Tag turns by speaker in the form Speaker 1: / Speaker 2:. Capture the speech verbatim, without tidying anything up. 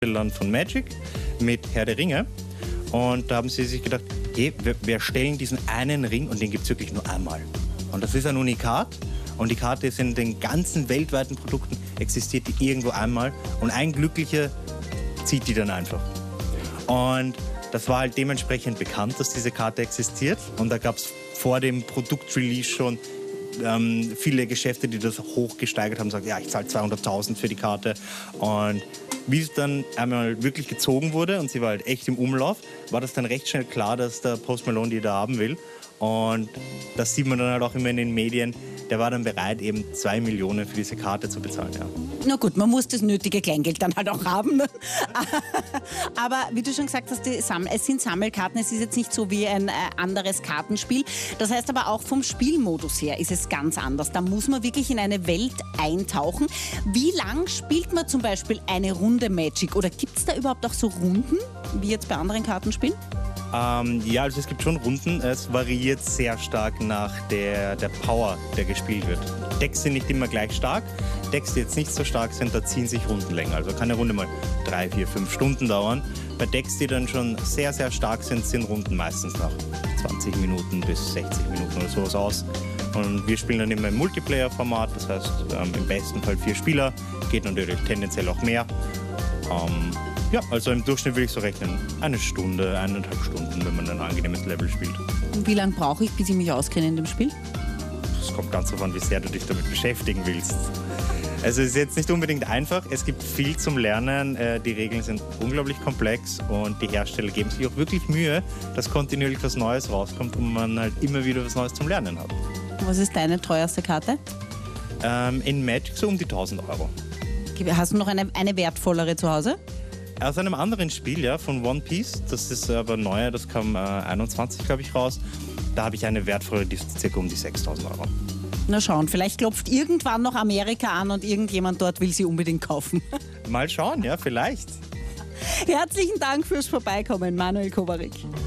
Speaker 1: Herstellern von Magic mit Herr der Ringe. Und da haben sie sich gedacht, hey, wir, wir stellen diesen einen Ring und den gibt es wirklich nur einmal. Und das ist ein Unikat. Und die Karte ist in den ganzen weltweiten Produkten, existiert die irgendwo einmal. Und ein Glücklicher zieht die dann einfach. Und das war halt dementsprechend bekannt, dass diese Karte existiert. Und da gab es vor dem Produktrelease schon ähm, viele Geschäfte, die das hochgesteigert haben, sagen, ja, ich zahle zweihunderttausend für die Karte. Und wie es dann einmal wirklich gezogen wurde und sie war halt echt im Umlauf, war das dann recht schnell klar, dass der Post Malone die da haben will. Und das sieht man dann halt auch immer in den Medien. Der war dann bereit, eben zwei Millionen für diese Karte zu bezahlen. Ja.
Speaker 2: Na gut, man muss das nötige Kleingeld dann halt auch haben. Ne? Aber wie du schon gesagt hast, die Samm- es sind Sammelkarten. Es ist jetzt nicht so wie ein äh, anderes Kartenspiel. Das heißt aber auch vom Spielmodus her ist es ganz anders. Da muss man wirklich in eine Welt eintauchen. Wie lang spielt man zum Beispiel eine Runde Magic? Oder gibt es da überhaupt auch so Runden, wie jetzt bei anderen Kartenspielen?
Speaker 1: Ähm, ja, also es gibt schon Runden. Es variiert sehr stark nach der, der Power, der gespielt wird. Decks sind nicht immer gleich stark. Decks, die jetzt nicht so stark sind, da ziehen sich Runden länger. Also kann eine Runde mal drei, vier, fünf Stunden dauern. Bei Decks, die dann schon sehr, sehr stark sind, sind Runden meistens nach zwanzig Minuten bis sechzig Minuten oder sowas aus. Und wir spielen dann immer im Multiplayer-Format. Das heißt, ähm, im besten Fall vier Spieler. Geht natürlich tendenziell auch mehr. Ähm, Ja, also im Durchschnitt würde ich so rechnen, eine Stunde, eineinhalb Stunden, wenn man ein angenehmes Level spielt.
Speaker 2: Und wie lange brauche ich, bis ich mich auskenne in dem Spiel?
Speaker 1: Es kommt ganz darauf an, wie sehr du dich damit beschäftigen willst. Also es ist jetzt nicht unbedingt einfach, es gibt viel zum Lernen, die Regeln sind unglaublich komplex und die Hersteller geben sich auch wirklich Mühe, dass kontinuierlich was Neues rauskommt und man halt immer wieder was Neues zum Lernen hat.
Speaker 2: Was ist deine teuerste Karte?
Speaker 1: Ähm, in Magic so um die tausend Euro.
Speaker 2: Hast du noch eine, eine wertvollere zu Hause?
Speaker 1: Aus einem anderen Spiel, ja, von One Piece, das ist aber neuer, das kam äh, einundzwanzig, glaube ich, raus. Da habe ich eine wertvolle, die ist circa um die sechstausend Euro.
Speaker 2: Na schauen, vielleicht klopft irgendwann noch Amerika an und irgendjemand dort will sie unbedingt kaufen.
Speaker 1: Mal schauen, ja, vielleicht.
Speaker 2: Herzlichen Dank fürs Vorbeikommen, Manuel Kovarik.